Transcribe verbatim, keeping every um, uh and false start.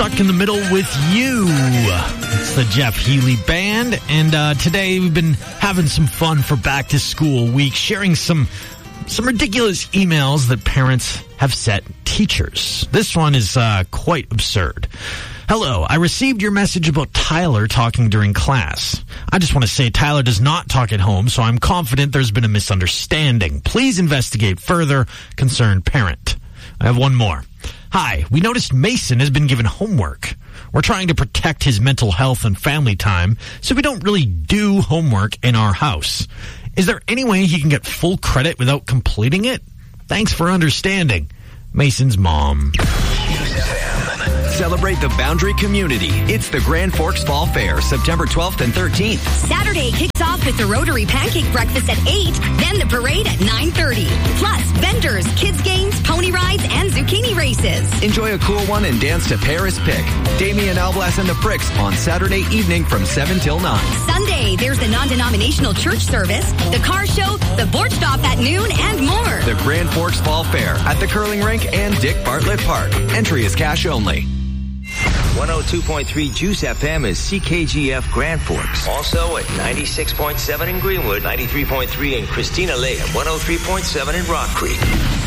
Stuck in the Middle with You. It's the Jeff Healey Band, and uh, today we've been having some fun for back to school week, sharing some some ridiculous emails that parents have sent teachers. This one is uh, quite absurd. Hello, I received your message about Tyler talking during class. I just want to say Tyler does not talk at home, so I'm confident there's been a misunderstanding. Please investigate further, concerned parent. I have one more. Hi, we noticed Mason has been given homework. We're trying to protect his mental health and family time, so we don't really do homework in our house. Is there any way he can get full credit without completing it? Thanks for understanding. Mason's mom. Celebrate the Boundary community. It's the Grand Forks Fall Fair, September twelfth and thirteenth. Saturday kicks off with the Rotary Pancake Breakfast at eight, then the parade at nine thirty. Plus, vendors, kids games, pony rides, and zucchini races. Enjoy a cool one and dance to Paris Pick. Damian Alblas and the Pricks on Saturday evening from seven till nine. Sunday, there's the non-denominational church service, the car show, the board stop at noon, and more. The Grand Forks Fall Fair at the Curling Rink and Dick Bartlett Park. Entry is cash only. one oh two point three Juice F M is C K G F Grand Forks. Also at ninety-six point seven in Greenwood, ninety-three point three in Christina Lake, and one oh three point seven in Rock Creek.